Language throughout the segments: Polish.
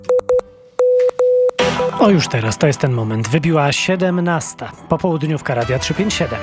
O, już teraz, to jest ten moment. Wybiła 17. Popołudniówka Radia 357.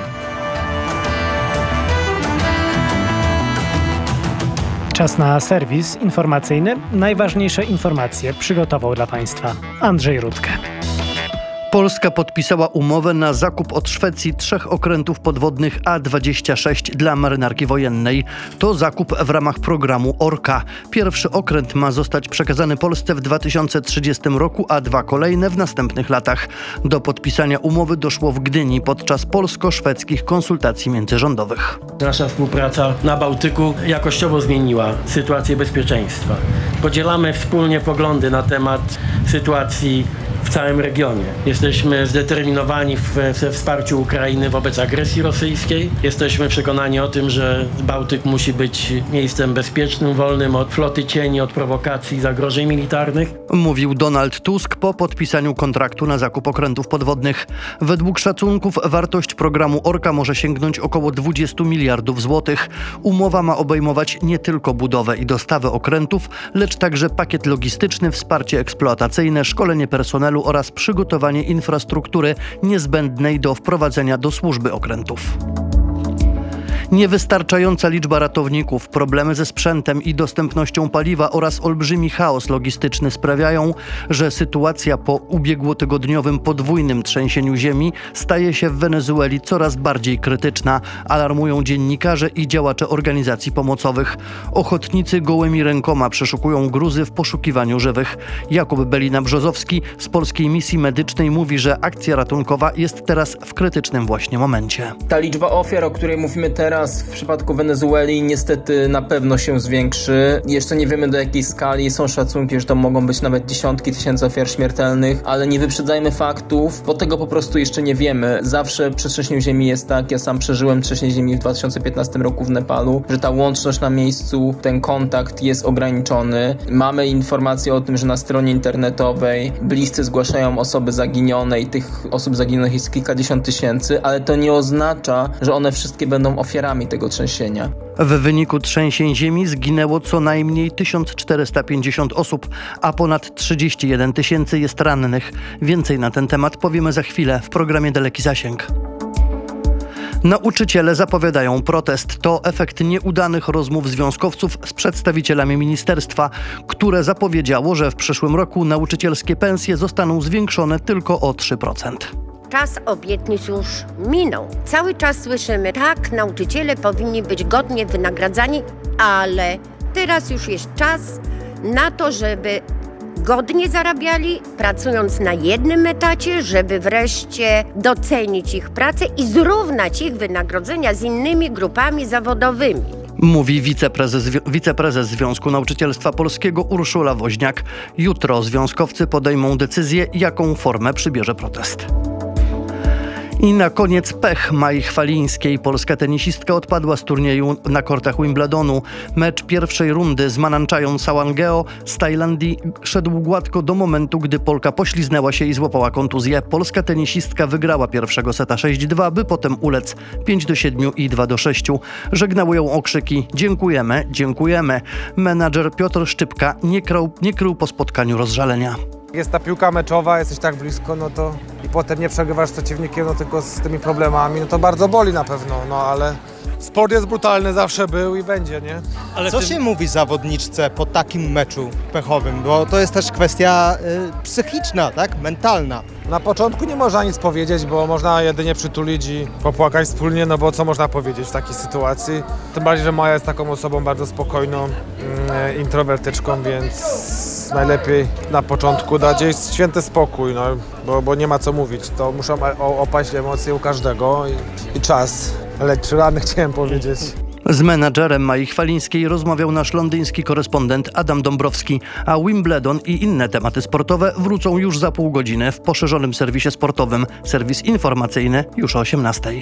Czas na serwis informacyjny. Najważniejsze informacje przygotował dla Państwa Andrzej Rudkę. Polska podpisała umowę na zakup od Szwecji 3 okrętów podwodnych A-26 dla marynarki wojennej. To zakup w ramach programu Orka. Pierwszy okręt ma zostać przekazany Polsce w 2030 roku, a 2 kolejne w następnych latach. Do podpisania umowy doszło w Gdyni podczas polsko-szwedzkich konsultacji międzyrządowych. Nasza współpraca na Bałtyku jakościowo zmieniła sytuację bezpieczeństwa. Podzielamy wspólnie poglądy na temat sytuacji w całym regionie. Jesteśmy zdeterminowani we wsparciu Ukrainy wobec agresji rosyjskiej. Jesteśmy przekonani o tym, że Bałtyk musi być miejscem bezpiecznym, wolnym od floty cieni, od prowokacji, zagrożeń militarnych. Mówił Donald Tusk po podpisaniu kontraktu na zakup okrętów podwodnych. Według szacunków wartość programu Orka może sięgnąć około 20 miliardów złotych. Umowa ma obejmować nie tylko budowę i dostawę okrętów, lecz także pakiet logistyczny, wsparcie eksploatacyjne, szkolenie personelu oraz przygotowanie infrastruktury niezbędnej do wprowadzenia do służby okrętów. Niewystarczająca liczba ratowników, problemy ze sprzętem i dostępnością paliwa oraz olbrzymi chaos logistyczny sprawiają, że sytuacja po ubiegłotygodniowym podwójnym trzęsieniu ziemi staje się w Wenezueli coraz bardziej krytyczna, alarmują dziennikarze i działacze organizacji pomocowych. Ochotnicy gołymi rękoma przeszukują gruzy w poszukiwaniu żywych. Jakub Belina-Brzozowski z Polskiej Misji Medycznej mówi, że akcja ratunkowa jest teraz w krytycznym właśnie momencie. Ta liczba ofiar, o której mówimy teraz, w przypadku Wenezueli niestety na pewno się zwiększy. Jeszcze nie wiemy do jakiej skali. Są szacunki, że to mogą być nawet dziesiątki tysięcy ofiar śmiertelnych, ale nie wyprzedzajmy faktów, bo tego po prostu jeszcze nie wiemy. Zawsze przy trzęsieniu ziemi jest tak, ja sam przeżyłem trzęsienie ziemi w 2015 roku w Nepalu, że ta łączność na miejscu, ten kontakt jest ograniczony. Mamy informacje o tym, że na stronie internetowej bliscy zgłaszają osoby zaginione i tych osób zaginionych jest kilkadziesiąt tysięcy, ale to nie oznacza, że one wszystkie będą ofiarami tego trzęsienia. W wyniku trzęsień ziemi zginęło co najmniej 1450 osób, a ponad 31 tysięcy jest rannych. Więcej na ten temat powiemy za chwilę w programie Daleki Zasięg. Nauczyciele zapowiadają protest. To efekt nieudanych rozmów związkowców z przedstawicielami ministerstwa, które zapowiedziało, że w przyszłym roku nauczycielskie pensje zostaną zwiększone tylko o 3%. Czas obietnic już minął. Cały czas słyszymy, tak, nauczyciele powinni być godnie wynagradzani, ale teraz już jest czas na to, żeby godnie zarabiali, pracując na jednym etacie, żeby wreszcie docenić ich pracę i zrównać ich wynagrodzenia z innymi grupami zawodowymi. Mówi wiceprezes Związku Nauczycielstwa Polskiego Urszula Woźniak. Jutro związkowcy podejmą decyzję, jaką formę przybierze protest. I na koniec pech Mai Chwalińskiej. Polska tenisistka odpadła z turnieju na kortach Wimbledonu. Mecz pierwszej rundy z Mananchają Sawangeo z Tajlandii szedł gładko do momentu, gdy Polka pośliznęła się i złapała kontuzję. Polska tenisistka wygrała pierwszego seta 6-2, by potem ulec 5-7 i 2-6. Żegnały ją okrzyki "Dziękujemy, dziękujemy". Menadżer Piotr Szczypka nie krył po spotkaniu rozżalenia. Jest ta piłka meczowa, jesteś tak blisko, no to i potem nie przegrywasz z przeciwnikiem, no tylko z tymi problemami, no to bardzo boli na pewno, no ale sport jest brutalny, zawsze był i będzie, nie? Ale co się mówi zawodniczce po takim meczu pechowym, bo to jest też kwestia psychiczna, tak? Mentalna. Na początku nie można nic powiedzieć, bo można jedynie przytulić i popłakać wspólnie, no bo co można powiedzieć w takiej sytuacji? Tym bardziej, że Maja jest taką osobą bardzo spokojną, introwertyczką, więc najlepiej na początku dać jej święty spokój, no, bo nie ma co mówić. To muszą opaść emocje u każdego i czas. Lecz rany chciałem powiedzieć. Z menadżerem Mai Chwalińskiej rozmawiał nasz londyński korespondent Adam Dąbrowski, a Wimbledon i inne tematy sportowe wrócą już za pół godziny w poszerzonym serwisie sportowym. Serwis informacyjny już o 18:00.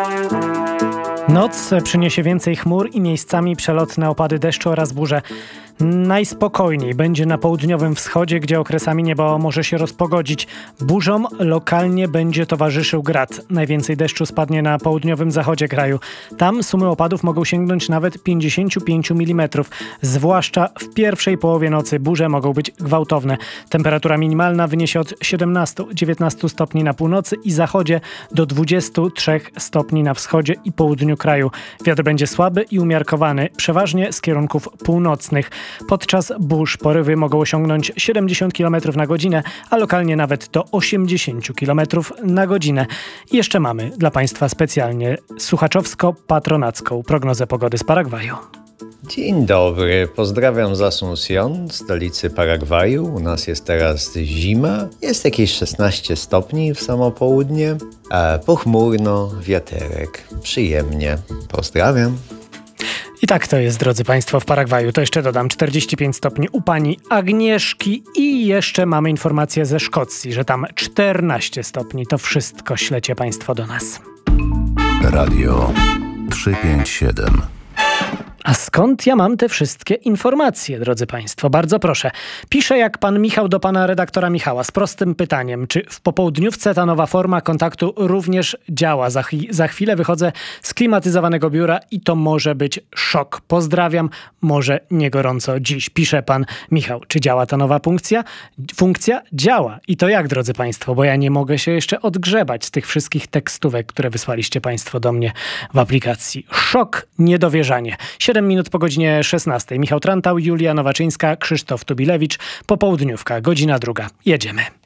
Noc przyniesie więcej chmur i miejscami przelotne opady deszczu oraz burze. Najspokojniej będzie na południowym wschodzie, gdzie okresami niebo może się rozpogodzić. Burzom lokalnie będzie towarzyszył grad. Najwięcej deszczu spadnie na południowym zachodzie kraju. Tam sumy opadów mogą sięgnąć nawet 55 mm. Zwłaszcza w pierwszej połowie nocy burze mogą być gwałtowne. Temperatura minimalna wyniesie od 17-19 stopni na północy i zachodzie do 23 stopni na wschodzie i południu kraju. Wiatr będzie słaby i umiarkowany, przeważnie z kierunków północnych. Podczas burz porywy mogą osiągnąć 70 km na godzinę, a lokalnie nawet do 80 km na godzinę. I jeszcze mamy dla Państwa specjalnie słuchaczowsko-patronacką prognozę pogody z Paragwaju. Dzień dobry, pozdrawiam z Asunción, stolicy Paragwaju. U nas jest teraz zima, jest jakieś 16 stopni w samo południe, pochmurno, wiaterek, przyjemnie. Pozdrawiam. I tak to jest, drodzy Państwo, w Paragwaju. To jeszcze dodam 45 stopni u pani Agnieszki i jeszcze mamy informację ze Szkocji, że tam 14 stopni. To wszystko ślecie Państwo do nas. Radio 357. A skąd ja mam te wszystkie informacje, drodzy Państwo? Bardzo proszę. Piszę jak pan Michał do pana redaktora Michała z prostym pytaniem. Czy w popołudniówce ta nowa forma kontaktu również działa? Za chwilę wychodzę z klimatyzowanego biura i to może być szok. Pozdrawiam, może nie gorąco dziś. Pisze pan Michał. Czy działa ta nowa funkcja? Funkcja działa. I to jak, drodzy Państwo? Bo ja nie mogę się jeszcze odgrzebać z tych wszystkich tekstówek, które wysłaliście Państwo do mnie w aplikacji. Szok, niedowierzanie. 7 minut po godzinie 16. Michał Trantał, Julia Nowaczyńska, Krzysztof Tubilewicz. Popołudniówka, godzina 2. Jedziemy.